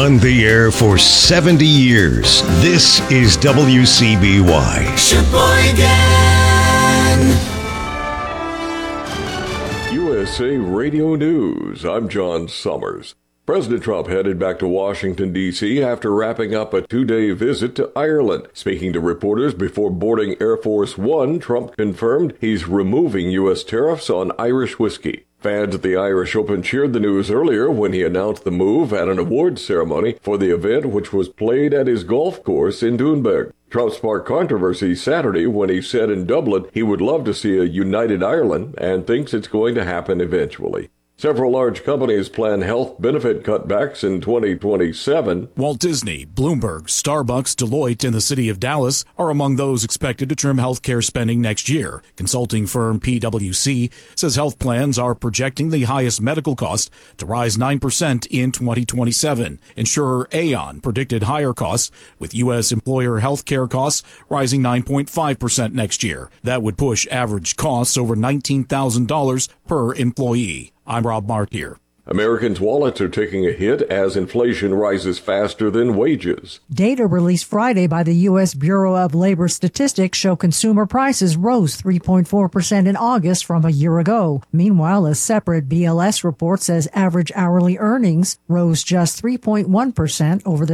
On the air for 70 years, this is WCBY. Sheboygan! USA Radio News, I'm John Summers. President Trump headed back to Washington, D.C. after wrapping up a two-day visit to Ireland. Speaking to reporters before boarding Air Force One, Trump confirmed he's removing U.S. tariffs on Irish whiskey. Fans at the Irish Open cheered the news earlier when he announced the move at an awards ceremony for the event, which was played at his golf course in Doonbeg. Trump sparked controversy Saturday when he said in Dublin he would love to see a united Ireland and thinks it's going to happen eventually. Several large companies plan health benefit cutbacks in 2027. Walt Disney, Bloomberg, Starbucks, Deloitte, and the city of Dallas are among those expected to trim healthcare spending next year. Consulting firm PwC says health plans are projecting the highest medical cost to rise 9% in 2027. Insurer Aon predicted higher costs, with U.S. employer healthcare costs rising 9.5% next year. That would push average costs over $19,000 per employee. I'm Rob Mark here. Americans' wallets are taking a hit as inflation rises faster than wages. Data released Friday by the U.S. Bureau of Labor Statistics show consumer prices rose 3.4% in August from a year ago. Meanwhile, a separate BLS report says average hourly earnings rose just 3.1% over the